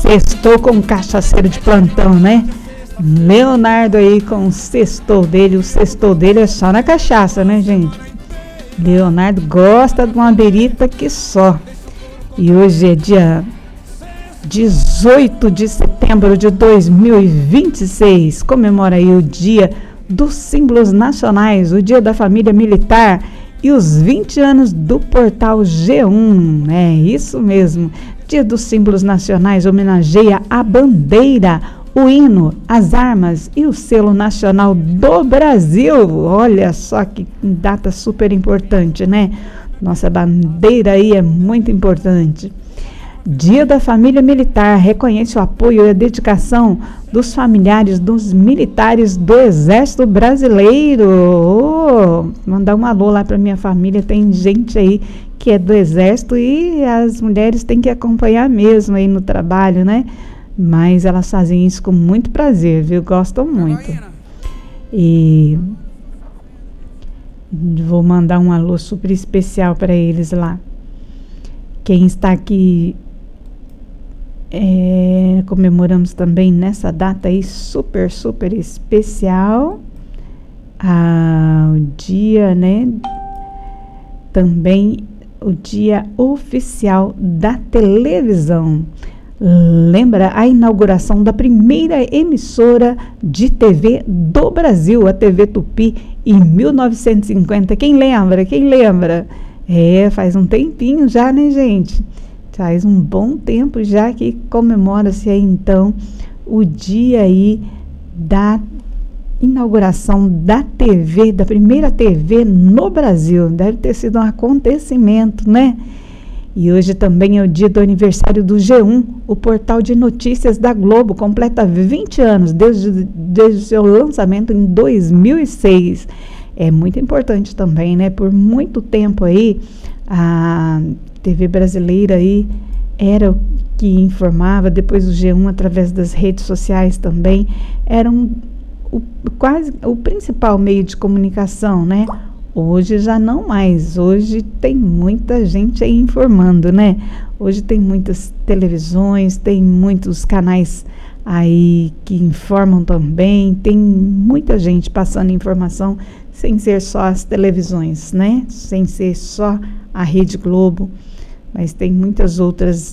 Sextou com o cachaceiro de plantão, né? Leonardo aí com o sextou dele. O sextou dele é só na cachaça, né, gente? Leonardo gosta de uma berita que só. E hoje é dia 18 de setembro de 2026. Comemora aí o dia dos símbolos nacionais, o dia da família militar e os 20 anos do portal G1. É isso mesmo. Dia dos símbolos nacionais homenageia a bandeira, o hino, as armas e o selo nacional do Brasil. Olha só que data super importante, né? Nossa bandeira aí é muito importante. Dia da Família Militar reconhece o apoio e a dedicação dos familiares dos militares do Exército Brasileiro. Mandar um alô lá para minha família, tem gente aí que é do Exército e as mulheres têm que acompanhar mesmo aí no trabalho, né? Mas elas fazem isso com muito prazer, viu? Gostam muito. E vou mandar um alô super especial para eles lá. Quem está aqui comemoramos também nessa data aí super, super especial o dia, né? Também o dia oficial da televisão. Lembra a inauguração da primeira emissora de TV do Brasil, a TV Tupi, em 1950. Quem lembra? Quem lembra? Faz um tempinho já, né, gente? Faz um bom tempo já que comemora-se aí, então, o dia aí da inauguração da TV, da primeira TV no Brasil. Deve ter sido um acontecimento, né? E hoje também é o dia do aniversário do G1, o portal de notícias da Globo, completa 20 anos desde o seu lançamento em 2006. É muito importante também, né? Por muito tempo aí, a TV brasileira aí era o que informava, depois o G1 através das redes sociais também, eram quase o principal meio de comunicação, né? Hoje já não mais, hoje tem muita gente aí informando, né? Hoje tem muitas televisões, tem muitos canais aí que informam também, tem muita gente passando informação sem ser só as televisões, né? Sem ser só a Rede Globo, mas tem muitas outras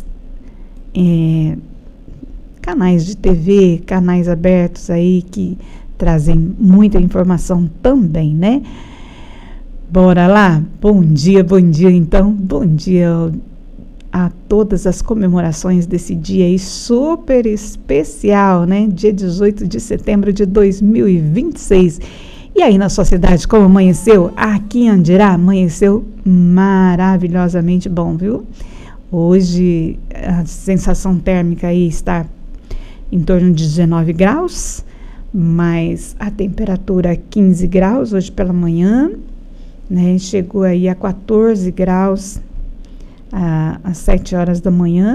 canais de TV, canais abertos aí que trazem muita informação também, né? Bora lá? Bom dia então, bom dia a todas as comemorações desse dia aí super especial, né? Dia 18 de setembro de 2026. E aí na sua cidade, como amanheceu? Aqui em Andirá, amanheceu maravilhosamente bom, viu? Hoje a sensação térmica aí está em torno de 19 graus, mas a temperatura 15 graus hoje pela manhã, né? Chegou aí a 14 graus às 7 horas da manhã.